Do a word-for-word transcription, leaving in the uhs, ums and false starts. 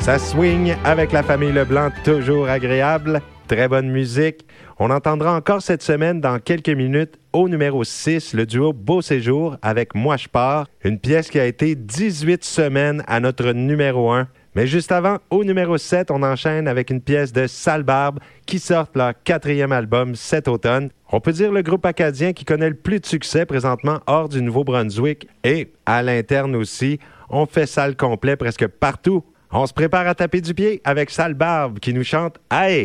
Ça swing avec la famille Leblanc, toujours agréable. Très bonne musique. On entendra encore cette semaine, dans quelques minutes, au numéro six, le duo Beau Séjour avec Moi je pars, une pièce qui a été dix-huit semaines à notre numéro un. Mais juste avant, au numéro sept, on enchaîne avec une pièce de Sale Barbe qui sort leur quatrième album cet automne. On peut dire le groupe acadien qui connaît le plus de succès présentement hors du Nouveau-Brunswick et à l'interne aussi. On fait salle complet presque partout. On se prépare à taper du pied avec Sale Barbe qui nous chante « Aïe ».